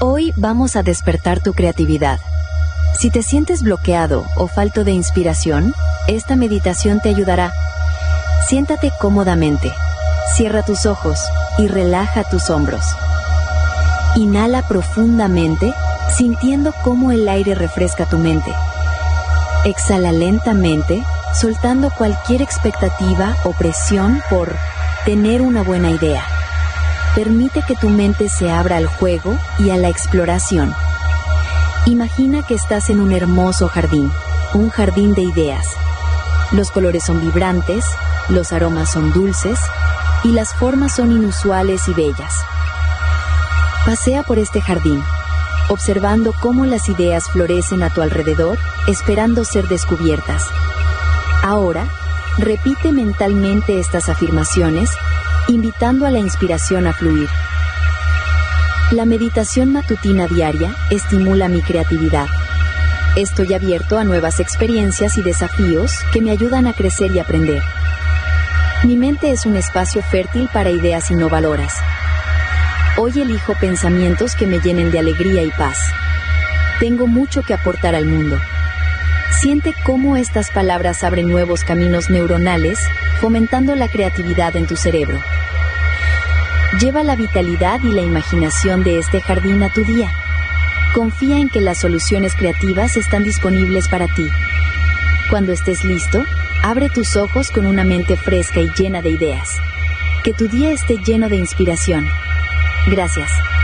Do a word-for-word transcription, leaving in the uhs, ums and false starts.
Hoy vamos a despertar tu creatividad. Si te sientes bloqueado o falto de inspiración, esta meditación te ayudará. Siéntate cómodamente, cierra tus ojos y relaja tus hombros. Inhala profundamente, sintiendo cómo el aire refresca tu mente. Exhala lentamente, soltando cualquier expectativa o presión por tener una buena idea. Permite que tu mente se abra al juego y a la exploración. Imagina que estás en un hermoso jardín, un jardín de ideas. Los colores son vibrantes, los aromas son dulces y las formas son inusuales y bellas. Pasea por este jardín, observando cómo las ideas florecen a tu alrededor, esperando ser descubiertas. Ahora, repite mentalmente estas afirmaciones, invitando a la inspiración a fluir. La meditación matutina diaria estimula mi creatividad. Estoy abierto a nuevas experiencias y desafíos que me ayudan a crecer y aprender. Mi mente es un espacio fértil para ideas innovadoras. Hoy elijo pensamientos que me llenen de alegría y paz. Tengo mucho que aportar al mundo. Siente cómo estas palabras abren nuevos caminos neuronales, fomentando la creatividad en tu cerebro. Lleva la vitalidad y la imaginación de este jardín a tu día. Confía en que las soluciones creativas están disponibles para ti. Cuando estés listo, abre tus ojos con una mente fresca y llena de ideas. Que tu día esté lleno de inspiración. Gracias.